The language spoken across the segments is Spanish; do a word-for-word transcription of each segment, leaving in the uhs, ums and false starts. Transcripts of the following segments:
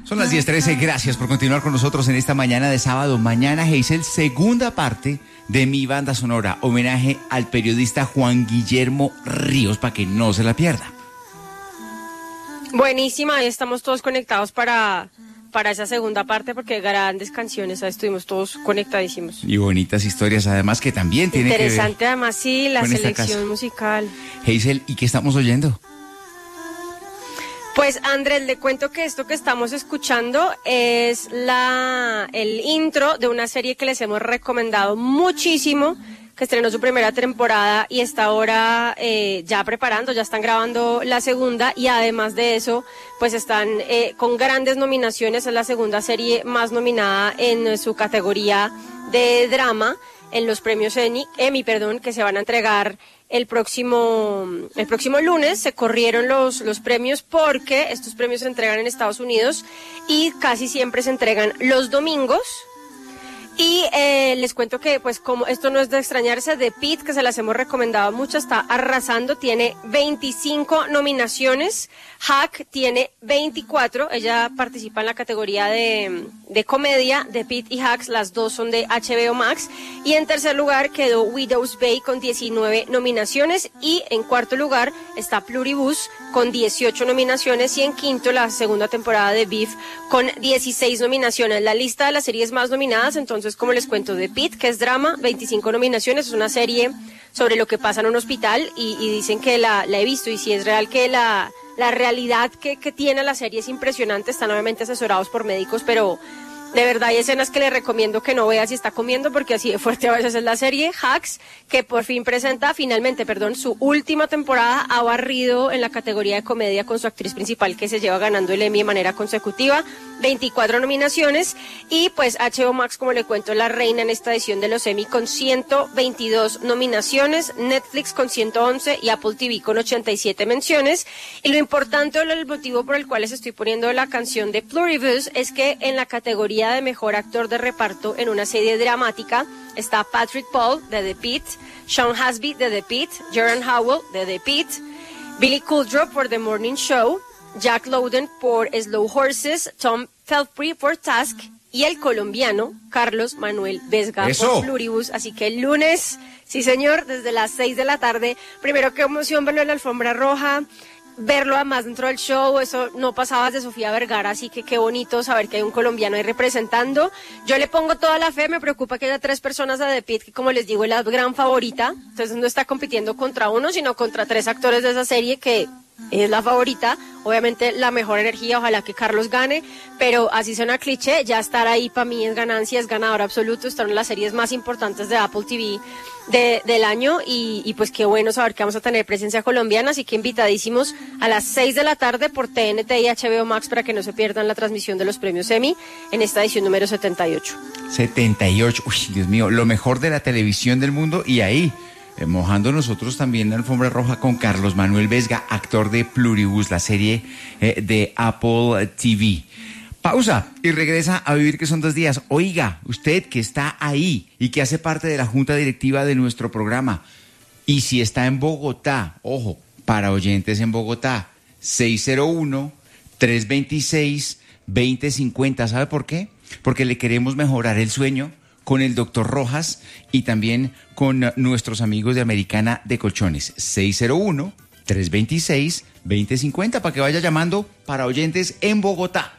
Son las diez trece, gracias por continuar con nosotros en esta mañana de sábado. Mañana, Hazel, segunda parte de mi banda sonora, homenaje al periodista Juan Guillermo Ríos, para que no se la pierda. Buenísima, ahí estamos todos conectados para, para esa segunda parte, porque grandes canciones, ahí estuvimos todos conectadísimos. Y bonitas historias, además, que también tiene que ver. Interesante, además, sí, la selección musical. Hazel, ¿y qué estamos oyendo? Pues, Andrés, le cuento que esto que estamos escuchando es la el intro de una serie que les hemos recomendado muchísimo, que estrenó su primera temporada y está ahora eh, ya preparando, ya están grabando la segunda, y además de eso, pues están eh, con grandes nominaciones. Es la segunda serie más nominada en su categoría de drama en los premios Emmy, Emmy, perdón, que se van a entregar el próximo el próximo lunes. Se corrieron los los premios porque estos premios se entregan en Estados Unidos y casi siempre se entregan los domingos. Y eh, les cuento que, pues, como esto no es de extrañarse, The Pitt, que se las hemos recomendado mucho, está arrasando, tiene veinticinco nominaciones. Hack tiene veinticuatro, ella participa en la categoría de, de comedia. The Pitt y Hacks, las dos son de H B O Max. Y en tercer lugar quedó Widow's Bay con diecinueve nominaciones. Y en cuarto lugar está Pluribus con dieciocho nominaciones. Y en quinto, la segunda temporada de Beef con dieciséis nominaciones. La lista de las series más nominadas, entonces, como les cuento, The Pitt, que es drama, veinticinco nominaciones, es una serie sobre lo que pasa en un hospital, y, y dicen que la, la he visto, y si es real que la, la realidad que, que tiene la serie es impresionante. Están obviamente asesorados por médicos, pero de verdad hay escenas que le recomiendo que no vea si está comiendo, porque así de fuerte a veces es la serie. Hacks, que por fin presenta, finalmente, perdón, su última temporada, ha barrido en la categoría de comedia con su actriz principal, que se lleva ganando el Emmy de manera consecutiva, veinticuatro nominaciones. Y pues H B O Max, como le cuento, la reina en esta edición de los Emmy con ciento veintidós nominaciones, Netflix con ciento once y Apple T V con ochenta y siete menciones. Y lo importante, o el motivo por el cual les estoy poniendo la canción de Pluribus, es que en la categoría de mejor actor de reparto en una serie dramática está Patrick Paul de The Pitt, Sean Hasby de The Pitt, Jerome Howell de The Pitt, Billy Kudrow por The Morning Show, Jack Lowden por Slow Horses, Tom Felpry por Task y el colombiano Carlos Manuel Vesga ¡Eso! Por Pluribus. Así que el lunes, sí señor, desde las seis de la tarde, primero qué emoción verlo en la alfombra roja, verlo además dentro del show, eso no pasaba de Sofía Vergara, así que qué bonito saber que hay un colombiano ahí representando. Yo le pongo toda la fe, me preocupa que haya tres personas de The Pitt, que como les digo es la gran favorita, entonces no está compitiendo contra uno, sino contra tres actores de esa serie, que es la favorita, obviamente la mejor energía, ojalá que Carlos gane, pero así suena cliché, ya estar ahí para mí es ganancia, es ganador absoluto, estar en las series más importantes de Apple T V de, del año, y, y pues qué bueno saber que vamos a tener presencia colombiana, así que invitadísimos a las seis de la tarde por T N T y H B O Max para que no se pierdan la transmisión de los premios Emmy en esta edición número setenta y ocho. setenta y ocho, uy, Dios mío, lo mejor de la televisión del mundo, y ahí Eh, mojando nosotros también la alfombra roja con Carlos Manuel Vesga, actor de Pluribus, la serie eh, de Apple T V. Pausa y regresa a Vivir, que son dos días. Oiga, usted que está ahí y que hace parte de la junta directiva de nuestro programa, y si está en Bogotá, ojo, para oyentes en Bogotá, seis cero uno, tres dos seis, dos cero cinco cero. ¿Sabe por qué? Porque le queremos mejorar el sueño con el doctor Rojas y también con nuestros amigos de Americana de Colchones. seis cero uno, tres dos seis, dos cero cinco cero para que vaya llamando para oyentes en Bogotá.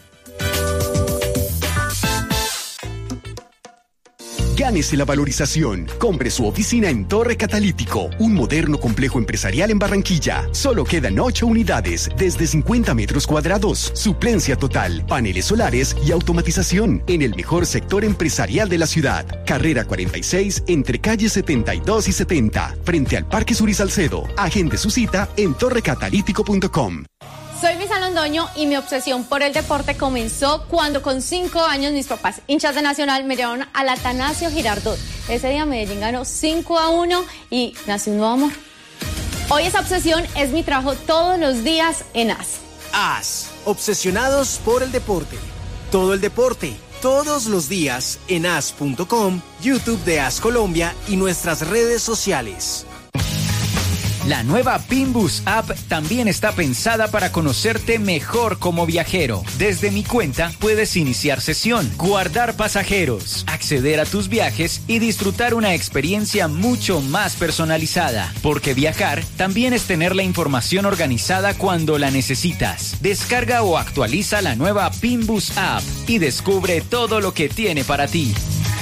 Gánese la valorización. Compre su oficina en Torre Catalítico, un moderno complejo empresarial en Barranquilla. Solo quedan ocho unidades, desde cincuenta metros cuadrados, suplencia total, paneles solares y automatización, en el mejor sector empresarial de la ciudad. Carrera cuarenta y seis, entre calles setenta y dos y setenta, frente al Parque Sur y Salcedo. Agende su cita en torre catalítico punto com. Soy Luisa Londoño y mi obsesión por el deporte comenzó cuando con cinco años mis papás, hinchas de Nacional, me llevaron al Atanasio Girardot. Ese día Medellín ganó cinco a uno y nació un nuevo amor. Hoy esa obsesión es mi trabajo todos los días en A S. A S, obsesionados por el deporte. Todo el deporte, todos los días en A S punto com, YouTube de A S Colombia y nuestras redes sociales. La nueva Pinbus App también está pensada para conocerte mejor como viajero. Desde mi cuenta puedes iniciar sesión, guardar pasajeros, acceder a tus viajes y disfrutar una experiencia mucho más personalizada. Porque viajar también es tener la información organizada cuando la necesitas. Descarga o actualiza la nueva Pinbus App y descubre todo lo que tiene para ti.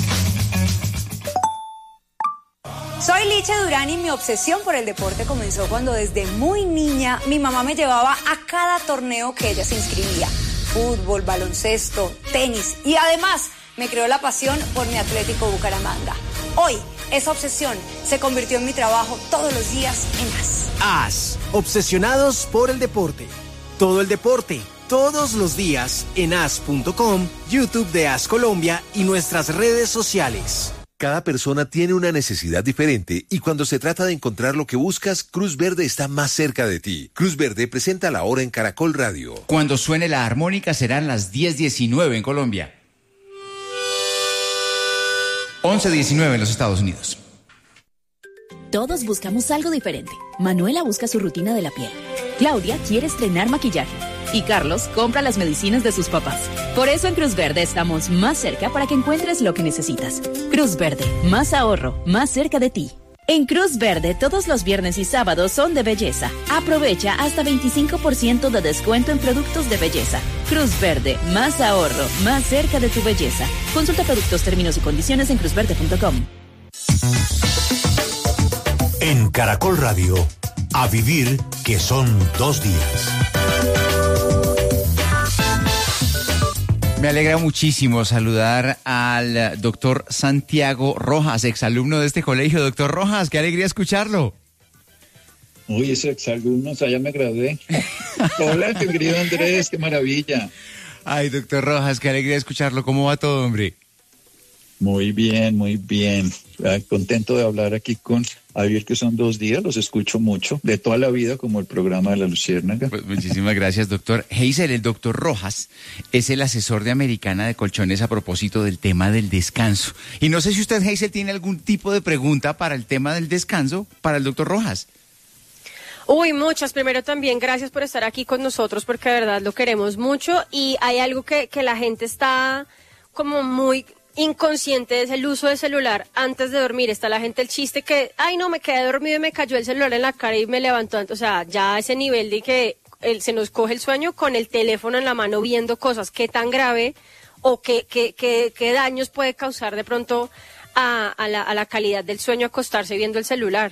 Soy Liche Durán y mi obsesión por el deporte comenzó cuando desde muy niña mi mamá me llevaba a cada torneo que ella se inscribía. Fútbol, baloncesto, tenis y además me creó la pasión por mi Atlético Bucaramanga. Hoy esa obsesión se convirtió en mi trabajo todos los días en A S. A S, obsesionados por el deporte. Todo el deporte, todos los días en A S punto com, YouTube de A S Colombia y nuestras redes sociales. Cada persona tiene una necesidad diferente y cuando se trata de encontrar lo que buscas, Cruz Verde está más cerca de ti. Cruz Verde presenta la hora en Caracol Radio. Cuando suene la armónica serán las diez diecinueve en Colombia. once diecinueve en los Estados Unidos. Todos buscamos algo diferente. Manuela busca su rutina de la piel. Claudia quiere estrenar maquillaje. Y Carlos compra las medicinas de sus papás. Por eso en Cruz Verde estamos más cerca para que encuentres lo que necesitas. Cruz Verde, más ahorro, más cerca de ti. En Cruz Verde, todos los viernes y sábados son de belleza. Aprovecha hasta veinticinco por ciento de descuento en productos de belleza. Cruz Verde, más ahorro, más cerca de tu belleza. Consulta productos, términos y condiciones en cruz verde punto com. En Caracol Radio, a vivir que son dos días. Me alegra muchísimo saludar al doctor Santiago Rojas, exalumno de este colegio. Doctor Rojas, qué alegría escucharlo. Uy, ese exalumno, o sea, ya me gradué. Hola, qué querido Andrés, qué maravilla. Ay, doctor Rojas, qué alegría escucharlo. ¿Cómo va todo, hombre? Muy bien, muy bien. Contento de hablar aquí con A Vivir que son dos días, los escucho mucho, de toda la vida, como el programa de la Luciérnaga. Pues muchísimas gracias, doctor. Heisel, el doctor Rojas es el asesor de Americana de Colchones a propósito del tema del descanso. Y no sé si usted, Heisel, tiene algún tipo de pregunta para el tema del descanso para el doctor Rojas. Uy, muchas. Primero también gracias por estar aquí con nosotros, porque de verdad lo queremos mucho. Y hay algo que, que la gente está como muy inconsciente, es el uso del celular antes de dormir. Está la gente el chiste que, ay no, me quedé dormido y me cayó el celular en la cara y me levantó. O sea, ya a ese nivel de que el, se nos coge el sueño con el teléfono en la mano viendo cosas, qué tan grave o qué, qué, qué, qué daños puede causar de pronto a, a, la, a la calidad del sueño acostarse viendo el celular.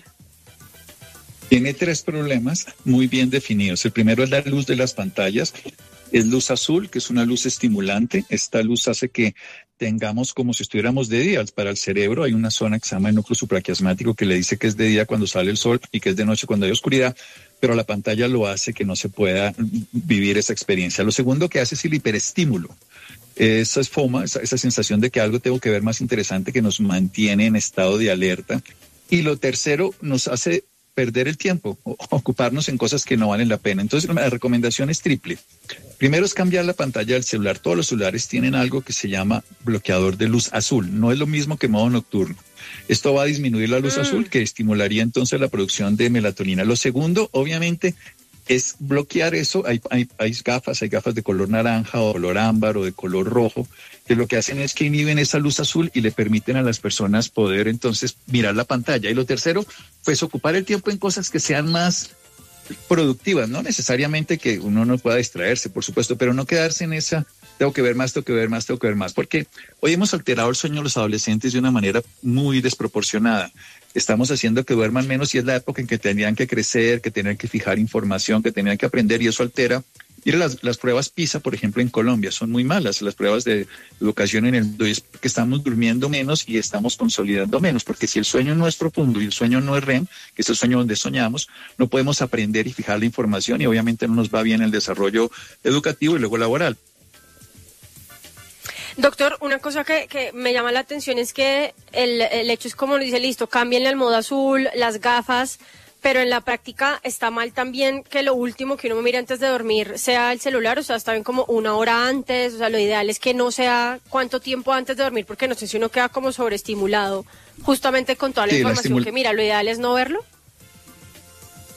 Tiene tres problemas muy bien definidos. El primero es la luz de las pantallas. Es luz azul, que es una luz estimulante. Esta luz hace que tengamos como si estuviéramos de día. Para el cerebro hay una zona que se llama el núcleo supraquiasmático que le dice que es de día cuando sale el sol y que es de noche cuando hay oscuridad, pero la pantalla lo hace que no se pueda vivir esa experiencia. Lo segundo que hace es el hiperestímulo. Esa es FOMA, esa, esa sensación de que algo tengo que ver más interesante que nos mantiene en estado de alerta. Y lo tercero nos hace perder el tiempo, ocuparnos en cosas que no valen la pena. Entonces la recomendación es triple. Primero es cambiar la pantalla del celular. Todos los celulares tienen algo que se llama bloqueador de luz azul. No es lo mismo que modo nocturno. Esto va a disminuir la luz mm. azul, que estimularía entonces la producción de melatonina. Lo segundo, obviamente, es bloquear eso. Hay, hay, hay gafas, hay gafas de color naranja o color ámbar o de color rojo, que lo que hacen es que inhiben esa luz azul y le permiten a las personas poder entonces mirar la pantalla. Y lo tercero, pues ocupar el tiempo en cosas que sean más productivas, no necesariamente que uno no pueda distraerse, por supuesto, pero no quedarse en esa, tengo que ver más, tengo que ver más, tengo que ver más, porque hoy hemos alterado el sueño de los adolescentes de una manera muy desproporcionada. Estamos haciendo que duerman menos y es la época en que tenían que crecer, que tenían que fijar información, que tenían que aprender y eso altera. Mira, las, las pruebas PISA, por ejemplo, en Colombia son muy malas, las pruebas de educación en el mundo, es porque estamos durmiendo menos y estamos consolidando menos, porque si el sueño no es profundo y el sueño no es R E M, que es el sueño donde soñamos, no podemos aprender y fijar la información y obviamente no nos va bien el desarrollo educativo y luego laboral. Doctor, una cosa que, que me llama la atención es que el, el hecho es como dice, listo, cámbienle al modo azul, las gafas, pero en la práctica está mal también que lo último que uno mire antes de dormir sea el celular, o sea, está bien como una hora antes, o sea, lo ideal es que no sea cuánto tiempo antes de dormir, porque no sé si uno queda como sobreestimulado justamente con toda la sí, información la estimul- que mira, lo ideal es no verlo.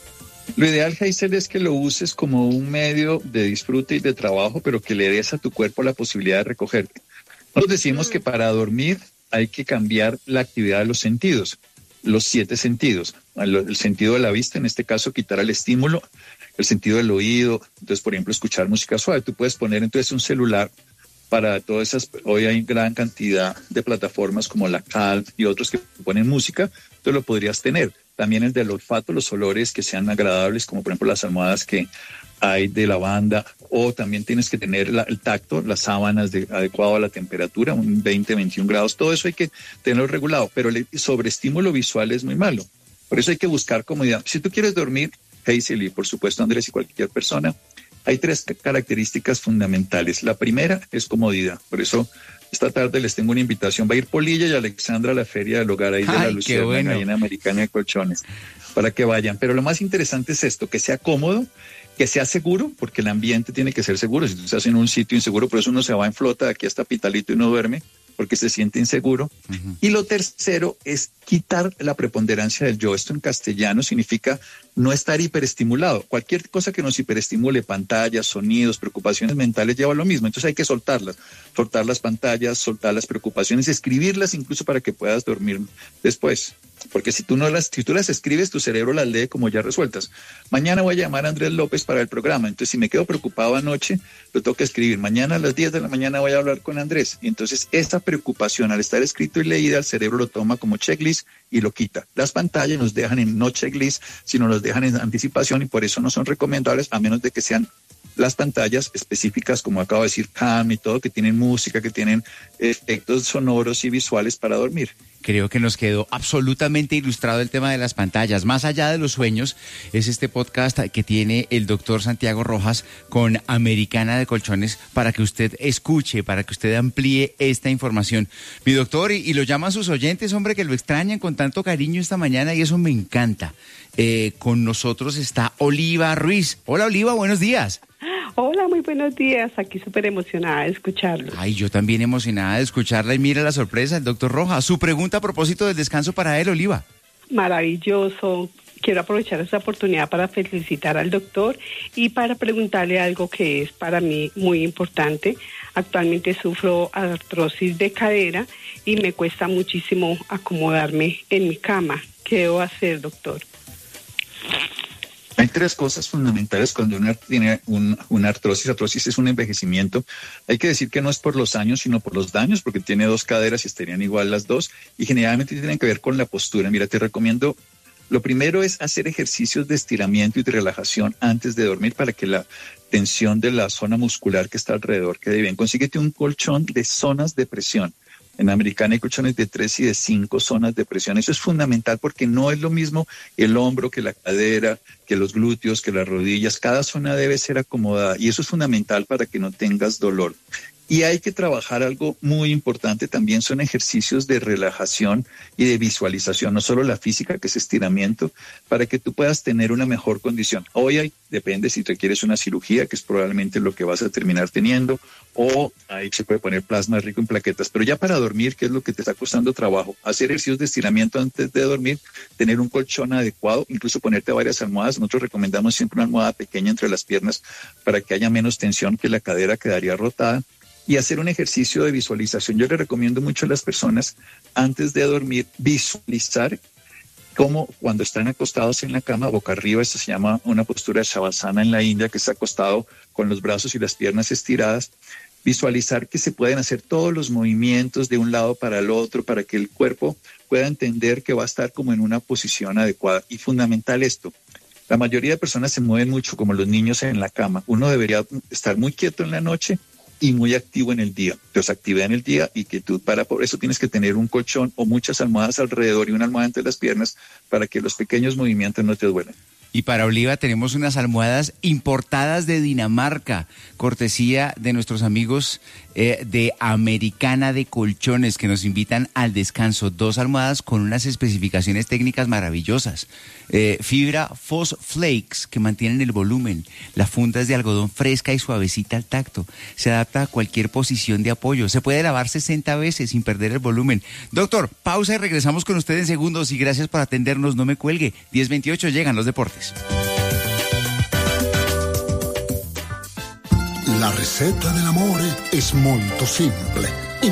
Lo ideal, Hazel, es que lo uses como un medio de disfrute y de trabajo, pero que le des a tu cuerpo la posibilidad de recogerte. Nosotros decimos que para dormir hay que cambiar la actividad de los sentidos, los siete sentidos. El sentido de la vista, en este caso, quitar el estímulo, el sentido del oído, entonces, por ejemplo, escuchar música suave. Tú puedes poner entonces un celular para todas esas, hoy hay gran cantidad de plataformas como la Calm y otros que ponen música, tú lo podrías tener. También el del olfato, los olores que sean agradables, como por ejemplo las almohadas que hay de lavanda, o también tienes que tener la, el tacto, las sábanas de, adecuado a la temperatura, un veinte, veintiún grados, todo eso hay que tenerlo regulado, pero el sobreestímulo visual es muy malo. Por eso hay que buscar comodidad. Si tú quieres dormir, Hazel y por supuesto Andrés y cualquier persona, hay tres características fundamentales. La primera es comodidad, por eso esta tarde les tengo una invitación. Va a ir Polilla y Alexandra a la Feria del Hogar ahí de Ay, la Lucerna, bueno. ahí en Americana de Colchones, para que vayan. Pero lo más interesante es esto, que sea cómodo, que sea seguro, porque el ambiente tiene que ser seguro. Si tú estás en un sitio inseguro, por eso uno se va en flota de aquí hasta Pitalito y no duerme, porque se siente inseguro. Uh-huh. Y lo tercero es quitar la preponderancia del yo. Esto en castellano significa no estar hiperestimulado. Cualquier cosa que nos hiperestimule, pantallas, sonidos, preocupaciones mentales, lleva lo mismo. Entonces hay que soltarlas, soltar las pantallas, soltar las preocupaciones, escribirlas incluso para que puedas dormir después. Porque si tú no las, si tú las escribes, tu cerebro las lee como ya resueltas. Mañana voy a llamar a Andrés López para el programa. Entonces, si me quedo preocupado anoche, lo tengo que escribir. Mañana a las diez de la mañana voy a hablar con Andrés. Y entonces, esta preocupación, al estar escrito y leída, el cerebro lo toma como checklist y lo quita. Las pantallas nos dejan en no checklist, sino nos dejan en anticipación y por eso no son recomendables, a menos de que sean las pantallas específicas, como acabo de decir, Calm y todo, que tienen música, que tienen efectos sonoros y visuales para dormir. Creo que nos quedó absolutamente ilustrado el tema de las pantallas. Más allá de los sueños, es este podcast que tiene el doctor Santiago Rojas con Americana de Colchones para que usted escuche, para que usted amplíe esta información. Mi doctor, y, y lo llaman sus oyentes, hombre, que lo extrañan con tanto cariño esta mañana y eso me encanta. Eh, con nosotros está Oliva Ruiz. Hola, Oliva, buenos días. Hola, muy buenos días. Aquí súper emocionada de escucharlo. Ay, yo también emocionada de escucharla y mira la sorpresa, el doctor Rojas. Su pregunta a propósito del descanso para él, Oliva. Maravilloso. Quiero aprovechar esta oportunidad para felicitar al doctor y para preguntarle algo que es para mí muy importante. Actualmente sufro artrosis de cadera y me cuesta muchísimo acomodarme en mi cama. ¿Qué debo hacer, doctor? Hay tres cosas fundamentales cuando uno tiene un, una artrosis. Artrosis es un envejecimiento. Hay que decir que no es por los años, sino por los daños, porque tiene dos caderas y estarían igual las dos. Y generalmente tienen que ver con la postura. Mira, te recomiendo, lo primero es hacer ejercicios de estiramiento y de relajación antes de dormir para que la tensión de la zona muscular que está alrededor quede bien. Consíguete un colchón de zonas de presión. En Americana hay colchones de tres y de cinco zonas de presión. Eso es fundamental porque no es lo mismo el hombro que la cadera, que los glúteos, que las rodillas. Cada zona debe ser acomodada y eso es fundamental para que no tengas dolor. Y hay que trabajar algo muy importante también, son ejercicios de relajación y de visualización, no solo la física, que es estiramiento, para que tú puedas tener una mejor condición. Hoy hay, depende si requieres una cirugía, que es probablemente lo que vas a terminar teniendo, o ahí se puede poner plasma rico en plaquetas. Pero ya para dormir, ¿qué es lo que te está costando trabajo? Hacer ejercicios de estiramiento antes de dormir, tener un colchón adecuado, incluso ponerte varias almohadas. Nosotros recomendamos siempre una almohada pequeña entre las piernas para que haya menos tensión, que la cadera quedaría rotada. Y hacer un ejercicio de visualización. Yo le recomiendo mucho a las personas, antes de dormir, visualizar cómo cuando están acostados en la cama, boca arriba, esto se llama una postura de Shavasana en la India, que está acostado con los brazos y las piernas estiradas, visualizar que se pueden hacer todos los movimientos de un lado para el otro, para que el cuerpo pueda entender que va a estar como en una posición adecuada. Y fundamental esto, la mayoría de personas se mueven mucho como los niños en la cama. Uno debería estar muy quieto en la noche y muy activo en el día. Entonces, actividad en el día y quietud. Para, por eso tienes que tener un colchón o muchas almohadas alrededor y una almohada entre las piernas para que los pequeños movimientos no te duelan. Y para Oliva tenemos unas almohadas importadas de Dinamarca, cortesía de nuestros amigos eh, de Americana de Colchones, que nos invitan al descanso. Dos almohadas con unas especificaciones técnicas maravillosas. Eh, fibra Fos Flakes, que mantienen el volumen. La funda es de algodón fresca y suavecita al tacto. Se adapta a cualquier posición de apoyo. Se puede lavar sesenta veces sin perder el volumen. Doctor, pausa y regresamos con usted en segundos. Y gracias por atendernos. No me cuelgue. diez veintiocho llegan los deportes. La receta dell'amore è molto simple.